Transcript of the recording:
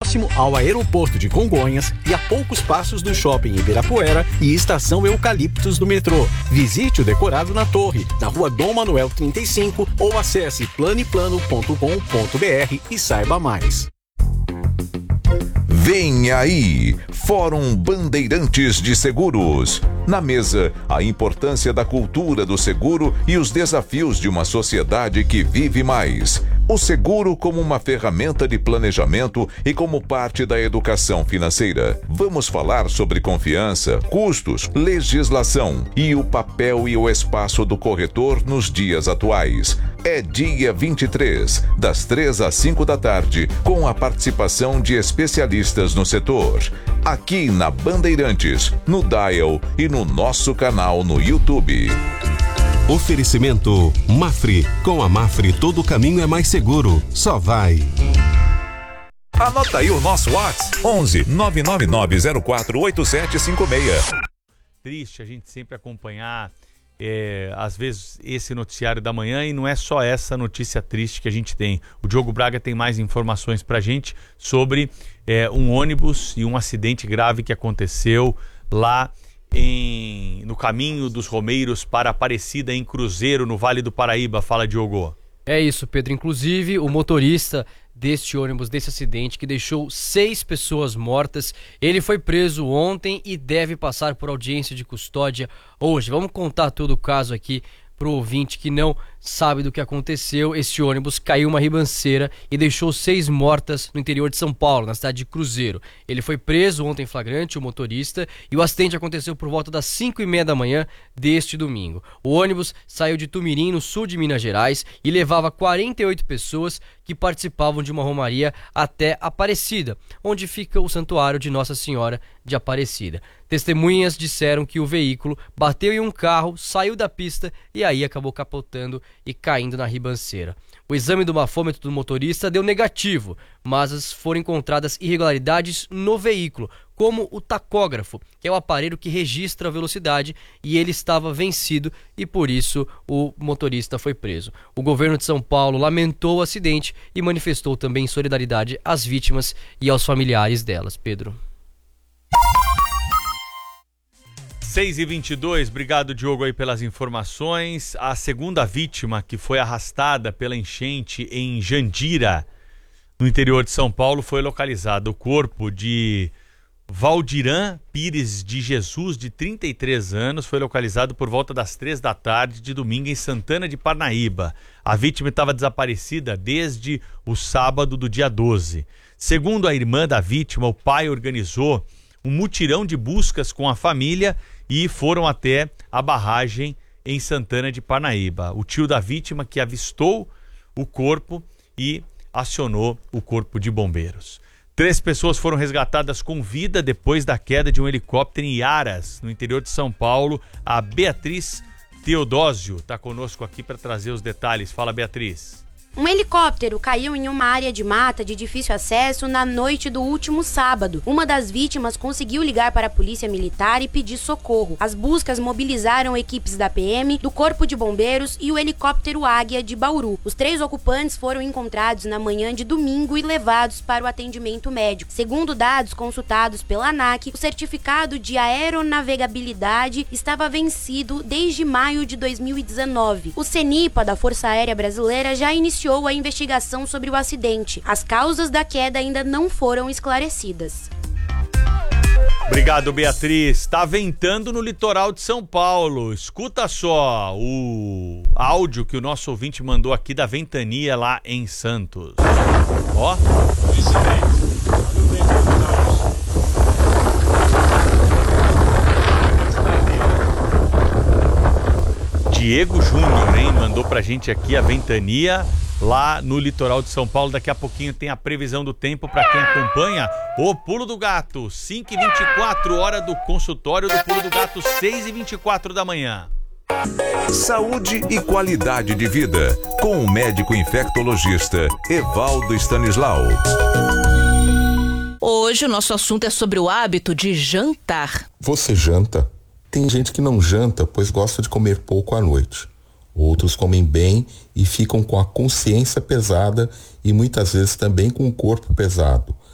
próximo ao aeroporto de Congonhas e a poucos passos do Shopping Ibirapuera e Estação Eucaliptos do metrô. Visite o decorado na Torre, na Rua Dom Manuel 35 ou acesse planeplano.com.br e saiba mais. Vem aí, Fórum Bandeirantes de Seguros. Na mesa, a importância da cultura do seguro e os desafios de uma sociedade que vive mais. O seguro como uma ferramenta de planejamento e como parte da educação financeira. Vamos falar sobre confiança, custos, legislação e o papel e o espaço do corretor nos dias atuais. É dia 23, das 3 às 5 da tarde, com a participação de especialistas no setor. Aqui na Bandeirantes, no Dial e no nosso canal no YouTube. Oferecimento Mafre. Com a Mafre, todo caminho é mais seguro. Só vai. Anota aí o nosso WhatsApp: 11 99904 8756. Triste a gente sempre acompanhar, às vezes, esse noticiário da manhã, e não é só essa notícia triste que a gente tem. O Diogo Braga tem mais informações pra gente sobre um ônibus e um acidente grave que aconteceu lá no caminho dos Romeiros para Aparecida, em Cruzeiro, no Vale do Paraíba. Fala, Diogo. É isso, Pedro. Inclusive, o motorista deste ônibus, desse acidente, que deixou 6 pessoas mortas, ele foi preso ontem e deve passar por audiência de custódia hoje. Vamos contar todo o caso aqui pro ouvinte que não sabe do que aconteceu. Esse ônibus caiu uma ribanceira e deixou 6 mortas no interior de São Paulo, na cidade de Cruzeiro. Ele foi preso ontem em flagrante, o motorista, e o acidente aconteceu por volta das 5h30 da manhã deste domingo. O ônibus saiu de Tumirim, no sul de Minas Gerais, e levava 48 pessoas que participavam de uma romaria até Aparecida, onde fica o santuário de Nossa Senhora de Aparecida. Testemunhas disseram que o veículo bateu em um carro, saiu da pista e aí acabou capotando e caindo na ribanceira. O exame do bafômetro do motorista deu negativo, mas foram encontradas irregularidades no veículo, como o tacógrafo, que é o aparelho que registra a velocidade, e ele estava vencido e por isso o motorista foi preso. O governo de São Paulo lamentou o acidente e manifestou também solidariedade às vítimas e aos familiares delas. Pedro. 6h22, obrigado, Diogo, aí pelas informações. A segunda vítima que foi arrastada pela enchente em Jandira, no interior de São Paulo, foi localizado. O corpo de Valdirã Pires de Jesus, de 33 anos, foi localizado por volta das 3 da tarde de domingo em Santana de Parnaíba. A vítima estava desaparecida desde o sábado do dia 12. Segundo a irmã da vítima, o pai organizou um mutirão de buscas com a família e foram até a barragem em Santana de Parnaíba. O tio da vítima que avistou o corpo e acionou o corpo de bombeiros. 3 pessoas foram resgatadas com vida depois da queda de um helicóptero em Iaras, no interior de São Paulo. A Beatriz Teodósio está conosco aqui para trazer os detalhes. Fala, Beatriz. Um helicóptero caiu em uma área de mata de difícil acesso na noite do último sábado. Uma das vítimas conseguiu ligar para a polícia militar e pedir socorro. As buscas mobilizaram equipes da PM, do Corpo de Bombeiros e o helicóptero Águia de Bauru. Os 3 ocupantes foram encontrados na manhã de domingo e levados para o atendimento médico. Segundo dados consultados pela ANAC, o certificado de aeronavegabilidade estava vencido desde maio de 2019. O CENIPA da Força Aérea Brasileira já iniciou a investigação sobre o acidente. As causas da queda ainda não foram esclarecidas. Obrigado, Beatriz. Tá ventando no litoral de São Paulo. Escuta só o áudio que o nosso ouvinte mandou aqui da ventania lá em Santos. Ó. Diego Júnior, hein? Mandou pra gente aqui a ventania lá no litoral de São Paulo. Daqui a pouquinho tem a previsão do tempo para quem acompanha o Pulo do Gato. 5h24, hora do consultório do Pulo do Gato, 6h24 da manhã. Saúde e qualidade de vida, com o médico infectologista Evaldo Stanislau. Hoje o nosso assunto é sobre o hábito de jantar. Você janta? Tem gente que não janta, pois gosta de comer pouco à noite. Outros comem bem e ficam com a consciência pesada e muitas vezes também com o corpo pesado.